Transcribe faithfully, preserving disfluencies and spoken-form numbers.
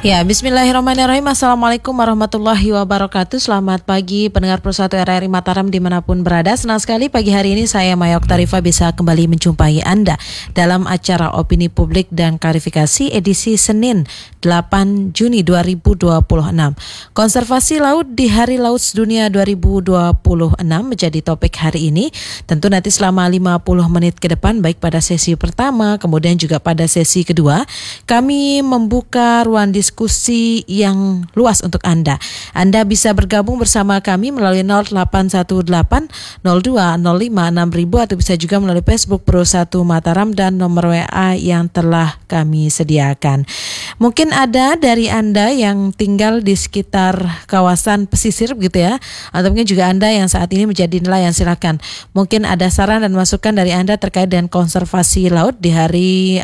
Ya, bismillahirrahmanirrahim. Assalamualaikum warahmatullahi wabarakatuh. Selamat pagi pendengar Persatu R R I Mataram dimanapun berada. Senang sekali pagi hari ini saya Maya Oktarifa bisa kembali menjumpai Anda dalam acara Opini Publik dan Klarifikasi edisi Senin delapan Juni dua ribu dua puluh enam. Konservasi laut di Hari Laut Sedunia dua ribu dua puluh enam menjadi topik hari ini. Tentu nanti selama lima puluh menit ke depan, baik pada sesi pertama kemudian juga pada sesi kedua, kami membuka ruang diskusi diskusi yang luas untuk Anda. Anda bisa bergabung bersama kami melalui nol delapan satu delapan nol dua nol lima enam ribu atau bisa juga melalui Facebook Persatu Mataram dan nomor W A yang telah kami sediakan. Mungkin ada dari Anda yang tinggal di sekitar kawasan pesisir begitu ya, atau mungkin juga Anda yang saat ini menjadi nelayan, silakan. Mungkin ada saran dan masukan dari Anda terkait dengan konservasi laut di hari